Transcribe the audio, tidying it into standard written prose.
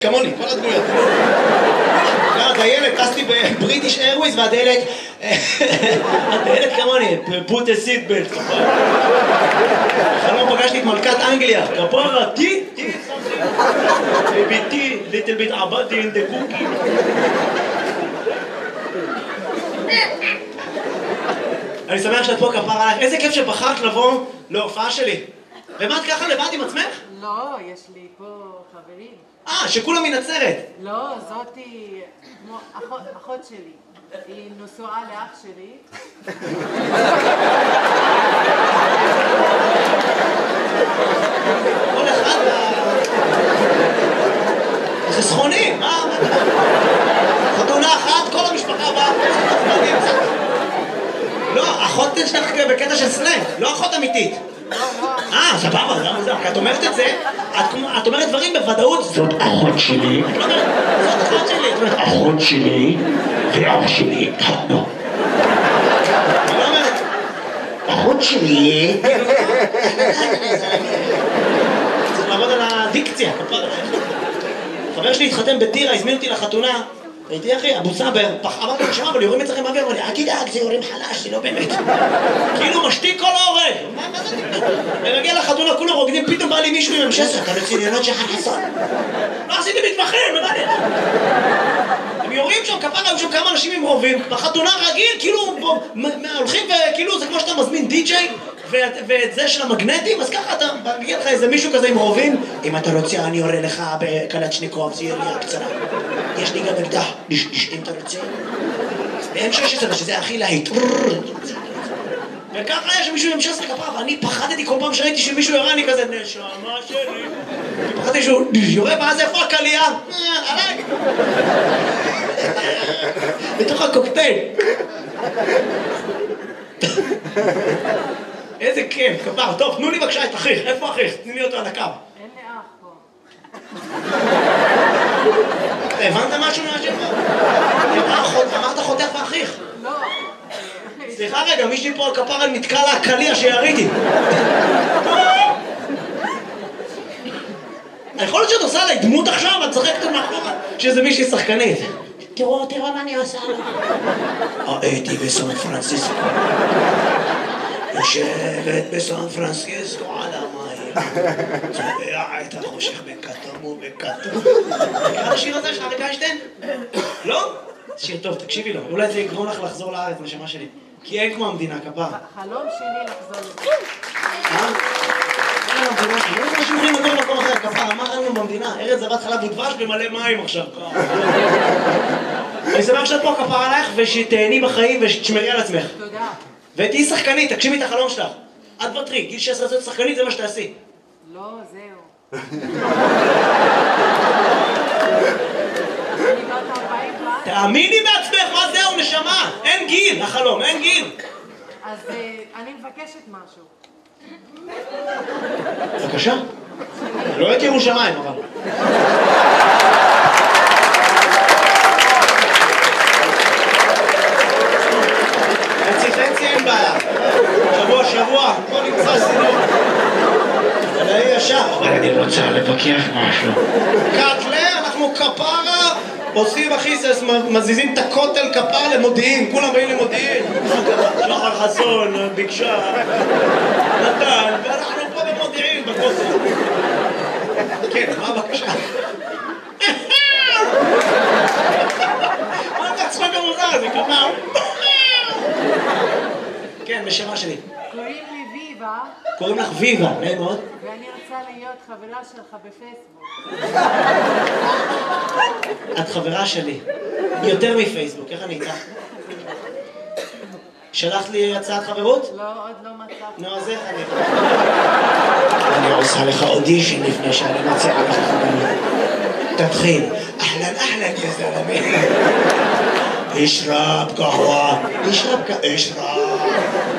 כמוני, כל הדמויות. הדיילת, טסתי בבריטיש איירוויז והדיילת כמוני, put a seat belt. חלום פגשתי את מלכת אנגליה, כפרה, תי, ביתי, little bit עבדתי in the cookie. אני שמח שאת פה כפרה עליך, איזה כיף שבחרת לבוא להופעה שלי. ומה את ככה לבד עם עצמך? לא, יש לי פה חברים. שכולם מנצרת. לא, זאתי כמו אחות שלי. היא נשואה לאח שלי. כל אחד זה סכונים, מה? חתונה אחת, כל המשפחה באה. לא, אחות שלך בקטע של סלנג, לא אחות אמיתית. סבבה, זה מוזר, כי את אומרת את זה, את אומרת דברים בוודאות. זאת אחות שלי. את לא אומרת, זאת אחות שלי. את אומרת, אחות שלי ואח שלי התחתנו. את לא אומרת, אחות שלי. צריך לעבוד על הדיקציה, כפר. חבר שלי התחתן בטירה, הזמין אותי לחתונה. הייתי אחי, אבו סאבר, אמרתי לו, אבל יורים אצלכם אוויר, אמר לי, אל תדאג, זה יורים חלש, זה לא באמת. כאילו משתיק כל ההורג. מה זה תקנה? אני מגיע לחתונה, כולם רוקדים, פתאום בא לי מישהו עם המשסר, אתה רציניות שלך חסון. לא עשיתי מתמחים, מה לי? הם יורים שם, כפר, היו שם כמה אנשים עם רובים, בחתונה רגיל, כאילו, הולכים וכאילו, זה כמו שאתה מזמין די-ג'יי, ואת זה של המגנטים, אז ככה אתה מגיע לך איזה מישהו כזה עם רובים, אם אתה רוצה אני יורה לך בקלצ'ניקוב, זה ירייה קצרה. יש לי גם אקדח, אם אתה רוצה. ב-M16 שזה הכי להיט. וככה היה שמישהו עם 16 כפה, ואני פחדתי כל פעם שראיתי שמישהו יורה, אני כזה נשמה שלי. פחדתי שהוא יורה, ואז איפה הקלייה? עליי. בתוך הקוקטייל. איזה כיף, כפר. טוב, תנו לי בבקשה את אחיך. איפה אחיך? תני לי אותו על הקו. אין לי אח פה. אתה הבנת משהו מהשם פה? אמרת חותך ואחיך. לא. סליחה רגע, מישהי פה על כפר נתקע לה הקליע שיריתי. יכול להיות שאת עושה עליי דמות עכשיו, את צחקת מאחורה שזה מישהי שחקנית. תראו מה אני עושה לה. הייתי בסן פרנסיסקו. יושבת בסן פרנסיסקו על המים. צובע את החושך בכתום ובכתום. מכירה את השיר הזה של אריק איינשטיין? לא? שיר טוב, תקשיבי לו. אולי זה יגרום לך לחזור לארץ, נשמה שלי. כי אין כמו המדינה, כפר. חלום שלי לחזור לזה. אין המדינה, לא יודע שאתם יכולים לגור במקום אחר, כפר. אמר לנו במדינה, ארץ זבת חלב ודבש במלא מים עכשיו. אני שמח שאת פה כפר עלייך ושתהני בחיים ושתשמרי על עצמך. תודה. ותהי שחקנית, תגשימי את החלום שלך. את ותרי, גיל 16 להיות שחקנית זה מה שתעשי. לא, זהו. תאמיני בעצמך, מה זהו נשמה? אין גיל, החלום, אין גיל. אז אני מבקשת משהו. בבקשה. לא את ירושלים, אבל. חצי אין בעיה. שבוע, פה נמצא סידור. זה לא ישר. אני רוצה לבקש משהו. קטלה, אנחנו כפרה, עושים אחיסס, מזיזים את הכותל כפר למודיעין, כולם באים למודיעין. שחר חסון, ביקשה, נתן, ואנחנו פה במודיעין, בכותל. כן, מה הבקשה? מה אתה צחק המוזר הזה, כפר? כן, בשמה שלי. קוראים לי ויבה. קוראים לך ויבה, נעים מאוד. ואני רוצה להיות חברה שלך בפייסבוק. את חברה שלי. יותר מפייסבוק, איך אני איתך? שלחת לי הצעת חברות? לא, עוד לא מצאתי. נו, אז איך אני... אני עושה לך אודישן לפני שאני מציעה לך חברות. תתחיל. אהלן, יא זלמי. אשרב קהווה. אשרב.